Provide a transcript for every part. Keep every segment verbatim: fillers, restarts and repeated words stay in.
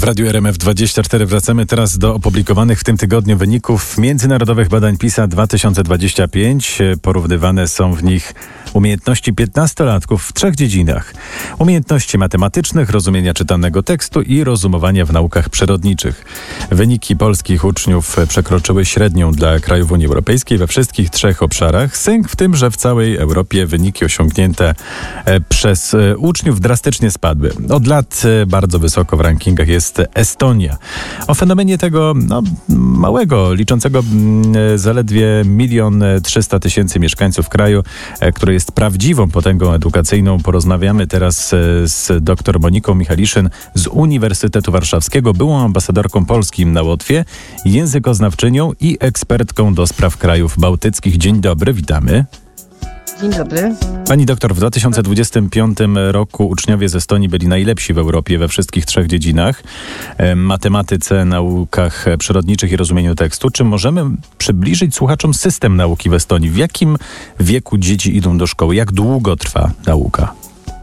W Radiu R M F dwadzieścia cztery wracamy teraz do opublikowanych w tym tygodniu wyników międzynarodowych badań PISA dwa tysiące dwadzieścia pięć. Porównywane są w nich umiejętności piętnastolatków w trzech dziedzinach. Umiejętności matematycznych, rozumienia czytanego tekstu i rozumowania w naukach przyrodniczych. Wyniki polskich uczniów przekroczyły średnią dla krajów Unii Europejskiej we wszystkich trzech obszarach. Sęk w tym, że w całej Europie wyniki osiągnięte przez uczniów drastycznie spadły. Od lat bardzo wysoko w rankingach jest Estonia. O fenomenie tego no, małego, liczącego mm, zaledwie milion trzysta tysięcy mieszkańców kraju, e, który jest prawdziwą potęgą edukacyjną, porozmawiamy teraz e, z dr Moniką Michaliszyn z Uniwersytetu Warszawskiego, byłą ambasadorką Polski na Łotwie, językoznawczynią i ekspertką do spraw krajów bałtyckich. Dzień dobry, witamy. Dzień dobry. Pani doktor, w dwa tysiące dwudziestym piątym roku uczniowie z Estonii byli najlepsi w Europie we wszystkich trzech dziedzinach. Matematyce, naukach przyrodniczych i rozumieniu tekstu. Czy możemy przybliżyć słuchaczom system nauki w Estonii? W jakim wieku dzieci idą do szkoły? Jak długo trwa nauka?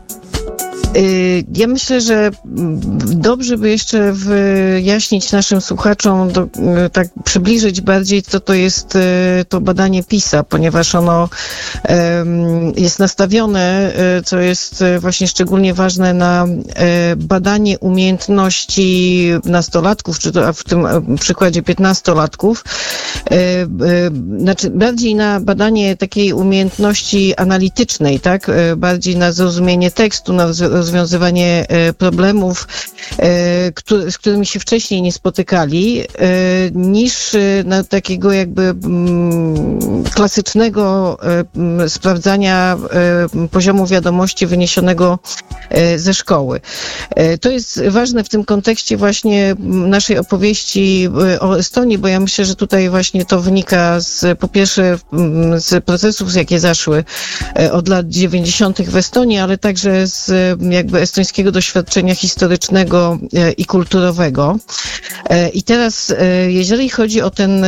Ja myślę, że dobrze by jeszcze wyjaśnić naszym słuchaczom, do, tak przybliżyć bardziej, co to jest to badanie PISA, ponieważ ono jest nastawione, co jest właśnie szczególnie ważne, na badanie umiejętności nastolatków, czy to w tym przykładzie piętnastolatków, znaczy bardziej na badanie takiej umiejętności analitycznej, tak? Bardziej na zrozumienie tekstu, na rozwiązywanie problemów, z którymi się wcześniej nie spotykali, niż na takiego jakby klasycznego sprawdzania poziomu wiadomości wyniesionego ze szkoły. To jest ważne w tym kontekście właśnie naszej opowieści o Estonii, bo ja myślę, że tutaj właśnie to wynika z, po pierwsze z procesów, jakie zaszły od lat dziewięćdziesiątych w Estonii, ale także z jakby estońskiego doświadczenia historycznego i kulturowego. I teraz, jeżeli chodzi o ten,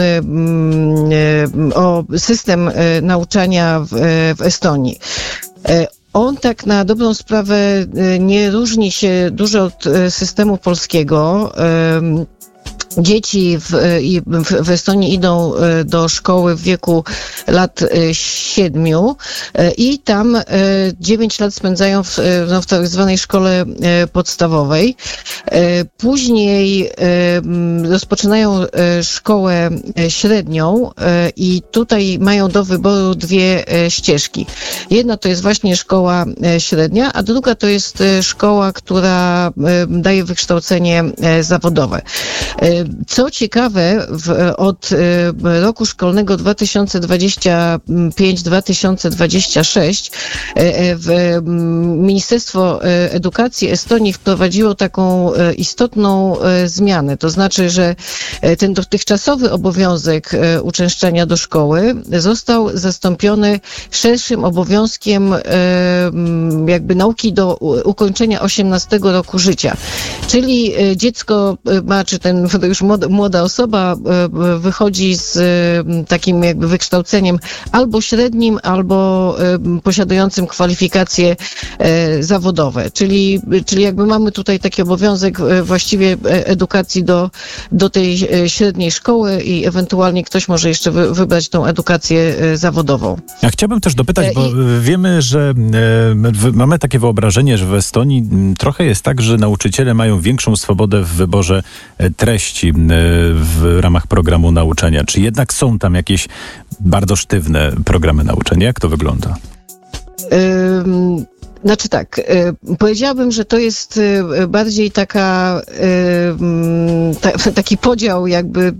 o system nauczania w, w Estonii, on tak na dobrą sprawę nie różni się dużo od systemu polskiego. Dzieci w, w Estonii idą do szkoły w wieku lat siedmiu i tam dziewięć lat spędzają w, no, w tak zwanej szkole podstawowej. Później rozpoczynają szkołę średnią i tutaj mają do wyboru dwie ścieżki. Jedna to jest właśnie szkoła średnia, a druga to jest szkoła, która daje wykształcenie zawodowe. Co ciekawe, w, od roku szkolnego dwa tysiące dwudziestego piątego do dwa tysiące dwudziestego szóstego w Ministerstwo Edukacji Estonii wprowadziło taką istotną zmianę. To znaczy, że ten dotychczasowy obowiązek uczęszczania do szkoły został zastąpiony szerszym obowiązkiem jakby nauki do ukończenia osiemnastego roku życia. Czyli dziecko ma, czy ten już młoda osoba wychodzi z takim jakby wykształceniem albo średnim, albo posiadającym kwalifikacje zawodowe. Czyli, czyli jakby mamy tutaj taki obowiązek właściwie edukacji do, do tej średniej szkoły i ewentualnie ktoś może jeszcze wy, wybrać tą edukację zawodową. Ja chciałbym też dopytać, bo I... wiemy, że e, mamy takie wyobrażenie, że w Estonii trochę jest tak, że nauczyciele mają większą swobodę w wyborze treści w ramach programu nauczania. Czy jednak są tam jakieś bardzo sztywne programy nauczania? Jak to wygląda? Ym... Znaczy tak, powiedziałabym, że to jest bardziej taka, ta, taki podział jakby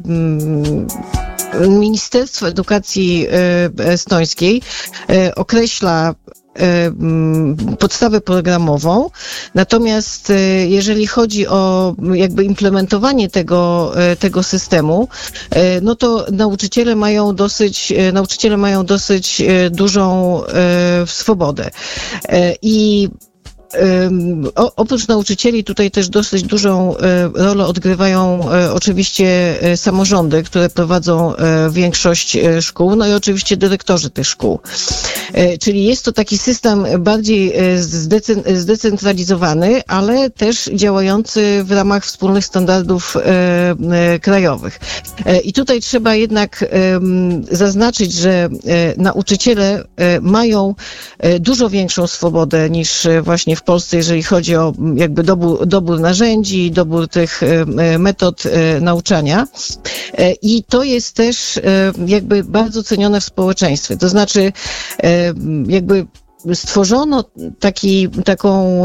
Ministerstwo Edukacji Estońskiej określa podstawę programową. Natomiast jeżeli chodzi o jakby implementowanie tego, tego systemu, no to nauczyciele mają dosyć, nauczyciele mają dosyć dużą swobodę. I O, oprócz nauczycieli tutaj też dosyć dużą rolę odgrywają oczywiście samorządy, które prowadzą większość szkół, no i oczywiście dyrektorzy tych szkół. Czyli jest to taki system bardziej zdecentralizowany, ale też działający w ramach wspólnych standardów krajowych. I tutaj trzeba jednak zaznaczyć, że nauczyciele mają dużo większą swobodę niż właśnie w Polsce, jeżeli chodzi o jakby dobór, dobór narzędzi, dobór tych metod nauczania. I to jest też jakby bardzo cenione w społeczeństwie. To znaczy jakby stworzono taki, taką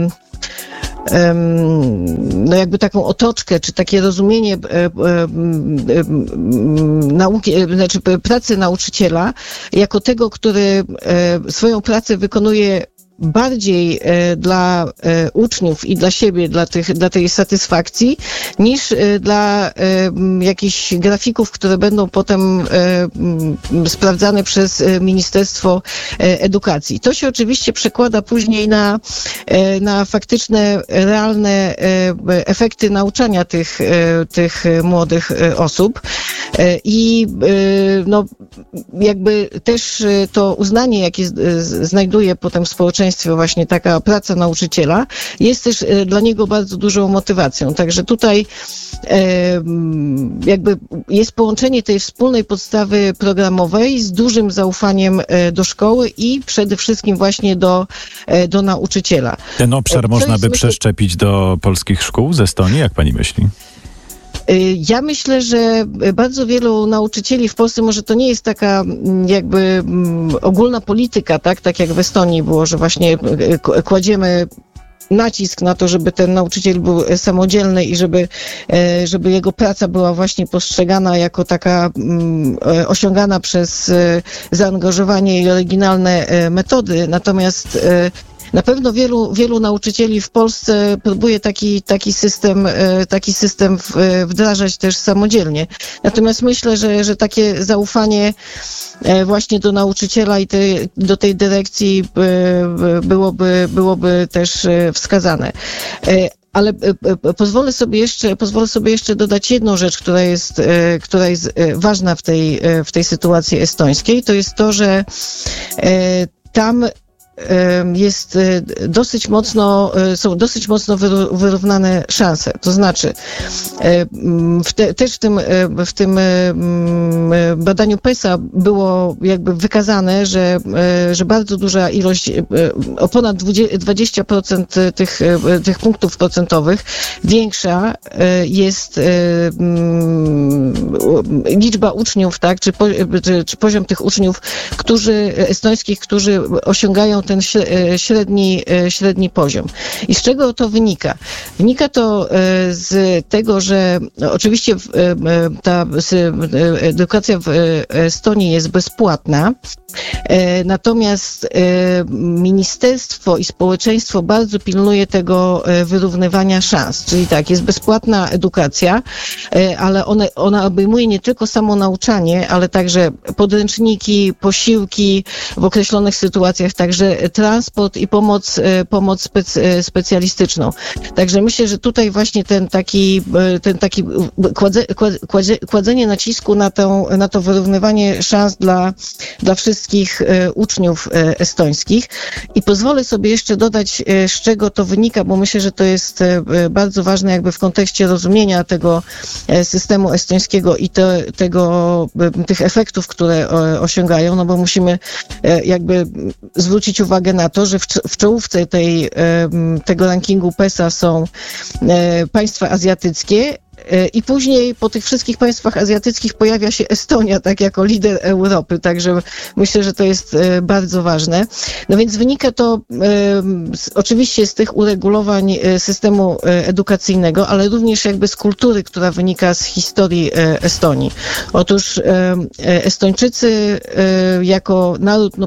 no jakby taką otoczkę, czy takie rozumienie nauki, znaczy pracy nauczyciela jako tego, który swoją pracę wykonuje bardziej e, dla e, uczniów i dla siebie, dla, tych, dla tej satysfakcji, niż e, dla e, jakichś grafików, które będą potem e, m, sprawdzane przez Ministerstwo e, Edukacji. To się oczywiście przekłada później na, e, na faktyczne, realne e, efekty nauczania tych, e, tych młodych e, osób. E, I e, no, jakby też to uznanie, jakie z, znajduje potem w społeczeństwie właśnie taka praca nauczyciela, jest też dla niego bardzo dużą motywacją. Także tutaj jakby jest połączenie tej wspólnej podstawy programowej z dużym zaufaniem do szkoły i przede wszystkim właśnie do, do nauczyciela. Ten obszar Co można jest, by myślę, przeszczepić do polskich szkół z Estonii, jak pani myśli? Ja myślę, że bardzo wielu nauczycieli w Polsce, może to nie jest taka jakby ogólna polityka, tak, tak jak w Estonii było, że właśnie kładziemy nacisk na to, żeby ten nauczyciel był samodzielny i żeby, żeby jego praca była właśnie postrzegana jako taka osiągana przez zaangażowanie i oryginalne metody. Natomiast na pewno wielu, wielu nauczycieli w Polsce próbuje taki, taki system, taki system wdrażać też samodzielnie. Natomiast myślę, że, że takie zaufanie właśnie do nauczyciela i te, do tej dyrekcji byłoby, byłoby też wskazane. Ale pozwolę sobie jeszcze, pozwolę sobie jeszcze dodać jedną rzecz, która jest, która jest ważna w tej, w tej sytuacji estońskiej. To jest to, że tam jest dosyć mocno, są dosyć mocno wyrównane szanse. To znaczy, w te, też w tym, w tym badaniu PESA było jakby wykazane, że, że bardzo duża ilość, o ponad dwadzieścia procent tych, tych punktów procentowych większa jest liczba uczniów, tak, czy, czy, czy poziom tych uczniów, którzy, estońskich, którzy osiągają ten średni, średni poziom. I z czego to wynika? Wynika to z tego, że oczywiście ta edukacja w Estonii jest bezpłatna, natomiast ministerstwo i społeczeństwo bardzo pilnuje tego wyrównywania szans. Czyli tak, jest bezpłatna edukacja, ale ona, ona obejmuje nie tylko samo nauczanie, ale także podręczniki, posiłki w określonych sytuacjach, także transport i pomoc, pomoc specy, specjalistyczną. Także myślę, że tutaj właśnie ten taki, ten taki kładze, kładzie, kładzenie nacisku na, tą, na to wyrównywanie szans dla, dla wszystkich uczniów estońskich. I pozwolę sobie jeszcze dodać, z czego to wynika, bo myślę, że to jest bardzo ważne jakby w kontekście rozumienia tego systemu estońskiego i te, tego, tych efektów, które osiągają, no bo musimy jakby zwrócić uwagę na to, że w, w czołówce tej, tego rankingu PESA są państwa azjatyckie. I później po tych wszystkich państwach azjatyckich pojawia się Estonia, tak jako lider Europy, także myślę, że to jest bardzo ważne. No więc wynika to z, oczywiście z tych uregulowań systemu edukacyjnego, ale również jakby z kultury, która wynika z historii Estonii. Otóż Estończycy jako naród, no,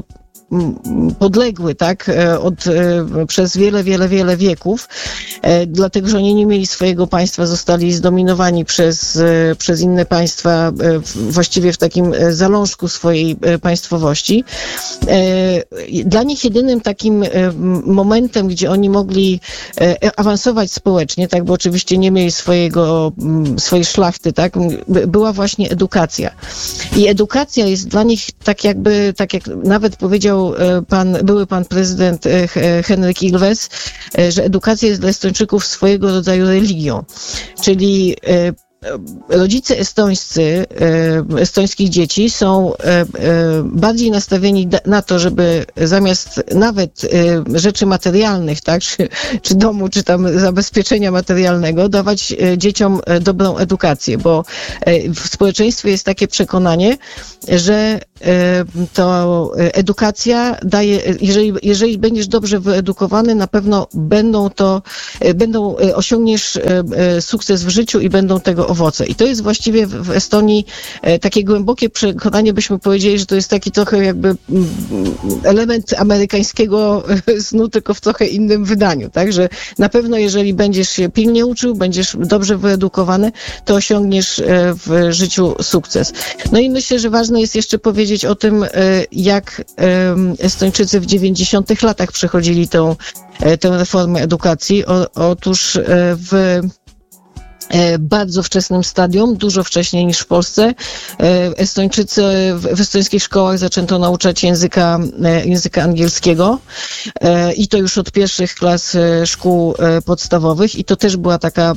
podległy, tak, od, przez wiele, wiele, wiele wieków, dlatego, że oni nie mieli swojego państwa, zostali zdominowani przez, przez inne państwa, właściwie w takim zalążku swojej państwowości. Dla nich jedynym takim momentem, gdzie oni mogli awansować społecznie, tak, bo oczywiście nie mieli swojego, swojej szlachty, tak, była właśnie edukacja. I edukacja jest dla nich tak jakby, tak jak nawet powiedział pan, były pan prezydent Henryk Ilves, że edukacja jest dla Estończyków swojego rodzaju religią. Czyli rodzice estońscy, estońskich dzieci są bardziej nastawieni na to, żeby zamiast nawet rzeczy materialnych, tak, czy, czy domu, czy tam zabezpieczenia materialnego, dawać dzieciom dobrą edukację, bo w społeczeństwie jest takie przekonanie, że to edukacja daje, jeżeli, jeżeli będziesz dobrze wyedukowany, na pewno będą to, będą, osiągniesz sukces w życiu i będą tego owoce. I to jest właściwie w Estonii takie głębokie przekonanie, byśmy powiedzieli, że to jest taki trochę jakby element amerykańskiego snu, tylko w trochę innym wydaniu, tak, że na pewno jeżeli będziesz się pilnie uczył, będziesz dobrze wyedukowany, to osiągniesz w życiu sukces. No i myślę, że ważne jest jeszcze powiedzieć o tym, jak Estończycy w dziewięćdziesiątych latach przechodzili tę, tę reformę edukacji. O, otóż w bardzo wczesnym stadium, dużo wcześniej niż w Polsce. Estończycy w estońskich szkołach zaczęto nauczać języka, języka angielskiego i to już od pierwszych klas szkół podstawowych i to też była taka,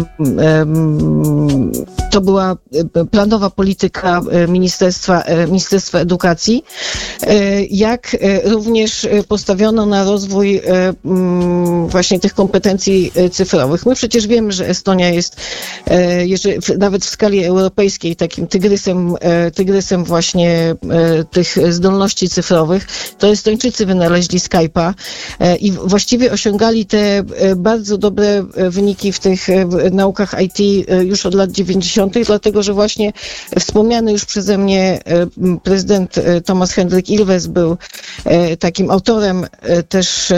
to była planowa polityka Ministerstwa, Ministerstwa Edukacji, jak również postawiono na rozwój właśnie tych kompetencji cyfrowych. My przecież wiemy, że Estonia jest Jeżeli, nawet w skali europejskiej takim tygrysem, tygrysem właśnie tych zdolności cyfrowych, to Estończycy wynaleźli Skype'a i właściwie osiągali te bardzo dobre wyniki w tych naukach I T już od lat dziewięćdziesiątych, dlatego że właśnie wspomniany już przeze mnie prezydent Thomas Hendrik Ilves był takim autorem też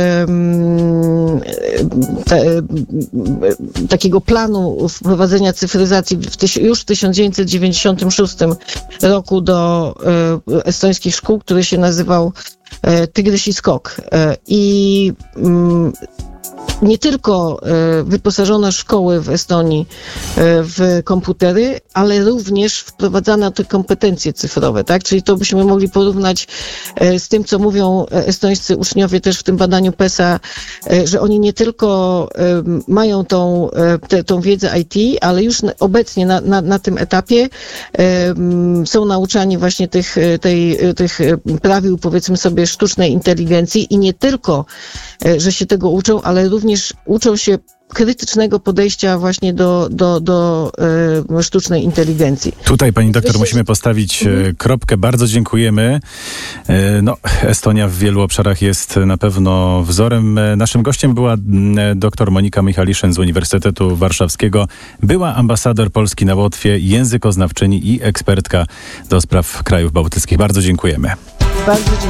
te, takiego planu wprowadzenia cyfryzacji w tyś, już w tysiąc dziewięćset dziewięćdziesiątym szóstym roku do e, estońskich szkół, który się nazywał e, Tygrysi Skok. E, I mm, nie tylko wyposażono szkoły w Estonii w komputery, ale również wprowadzano te kompetencje cyfrowe, tak? Czyli to byśmy mogli porównać z tym, co mówią estońscy uczniowie też w tym badaniu P E S A, że oni nie tylko mają tą, te, tą wiedzę I T, ale już obecnie na, na, na tym etapie są nauczani właśnie tych, tej, tych prawił, powiedzmy sobie, sztucznej inteligencji i nie tylko, że się tego uczą, ale również uczą się krytycznego podejścia właśnie do, do, do e, sztucznej inteligencji. Tutaj, pani doktor, musimy postawić mhm. kropkę. Bardzo dziękujemy. E, no, Estonia w wielu obszarach jest na pewno wzorem. Naszym gościem była dr Monika Michaliszyn z Uniwersytetu Warszawskiego. Była ambasador Polski na Łotwie, językoznawczyni i ekspertka do spraw krajów bałtyckich. Bardzo dziękujemy. Bardzo dziękuję.